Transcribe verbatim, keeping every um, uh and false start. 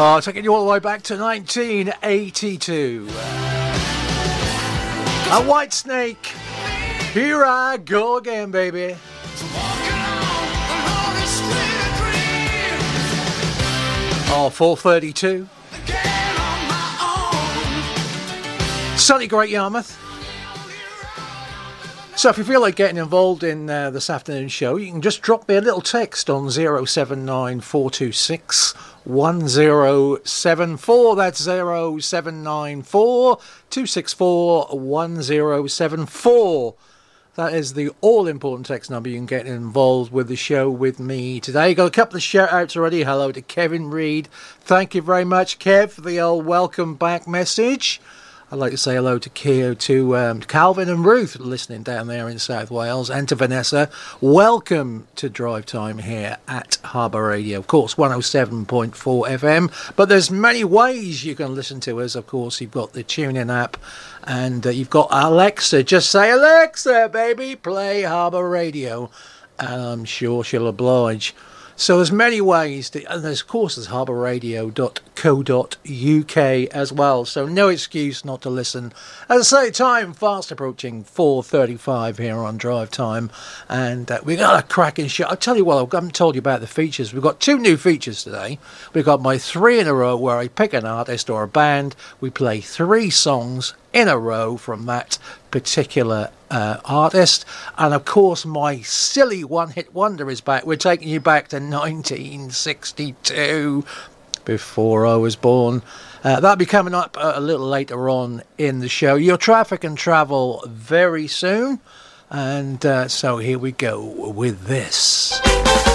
Oh, taking you all the way back to nineteen eighty-two. A Whitesnake. Here I go again, baby. Oh, four thirty-two. Sunny Great Yarmouth. So if you feel like getting involved in uh, this afternoon's show, you can just drop me a little text on zero seven nine four two six one zero seven four. That's zero seven nine four two six four one zero seven four. That is the all-important text number you can get involved with the show with me today. Got a couple of shout-outs already. Hello to Kevin Reed. Thank you very much, Kev, for the old welcome back message. I'd like to say hello to Keo, to um, Calvin and Ruth listening down there in South Wales, and to Vanessa. Welcome to Drive Time here at Harbour Radio. Of course, one oh seven point four F M, but there's many ways you can listen to us. Of course, you've got the TuneIn app, and uh, you've got Alexa. Just say, Alexa, baby, play Harbour Radio, and I'm sure she'll oblige. So there's many ways, to, and there's, of course, there's harbour radio dot co dot U K as well, so no excuse not to listen. As I say, time fast approaching four thirty-five here on Drive Time, and uh, we got a cracking show. I'll tell you what, I haven't told you about the features. We've got two new features today. We've got my three in a row where I pick an artist or a band, we play three songs in a row from that particular uh, artist, and of course my silly one-hit wonder is back. We're taking you back to nineteen sixty-two, before I was born. Uh, that'll be coming up uh, a little later on in the show. Your traffic and travel very soon, and uh, so here we go with this.